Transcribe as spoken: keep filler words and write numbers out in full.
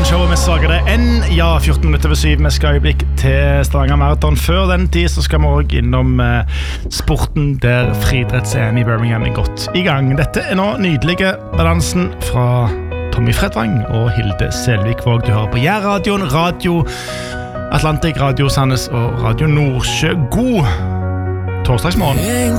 Morgenshowet med svagere enn ja, fjorten minutter ved syv. Vi skal øyeblikk til Stavanger Marathon. Før den tid så skal vi også innom eh, sporten der friidretts-E M i Birmingham er godt i gang. Dette er nå nydelige balansen fra Tommy Fredvang og Hilde Selvikvåg. Du hører på Jærradioen, Radio Atlantic, Radio Sandnes og Radio Nordsjø. God torsdagsmorgen.